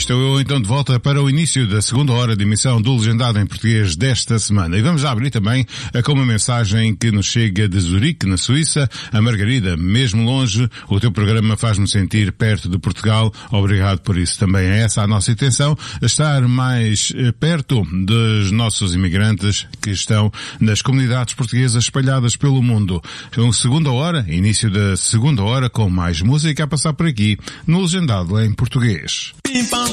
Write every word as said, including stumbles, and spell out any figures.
estou eu então de volta para o início da segunda hora de emissão do Legendado em Português desta semana. E vamos abrir também com uma mensagem que nos chega de Zurique, na Suíça. A Margarida, mesmo longe, o teu programa faz-me sentir perto de Portugal. Obrigado por isso. Também é essa a nossa intenção, estar mais perto dos nossos imigrantes que estão nas comunidades portuguesas espalhadas pelo mundo. Então, segunda hora, início da segunda hora, com mais música a passar por aqui, no Legendado em Português. Pim, pam,